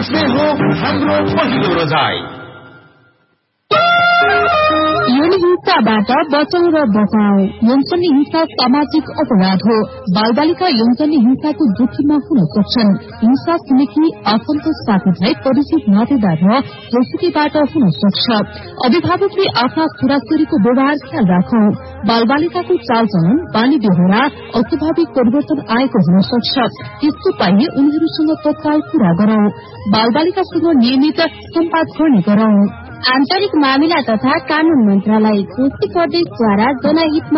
उसले हो हाम्रो पहिलो रोजाइ। यौन हिंसाबाट बचाउ र बचाओ। यौनजन्य हिंसा सामाजिक अपराध हो। बालबालिका यौनजन्य हिंसाको जोखिममा हुन सक्छन्। हिंसा छिमेकी आफन्त साथीभाइ परिचित नातेदार र जोसुकीबाट हुन सक्छ। अभिभावकले आफ्ना छोराछोरीको व्यवहार ख्याल राखौ। बालबालिकाको चालचलन बानी बेहोरा अस्वाभाविक परिवर्तन आएको हुन सक्छ। त्यस्तो पाइए उनीहरूसँग तत्काल कुरा गरौं। बालबालिकासँग नियमित सम्वाद गर्ने गरौं। आन्तरिक मामिला तथा कानून मन्त्रालय कोशी प्रदेशद्वारा जनहितमा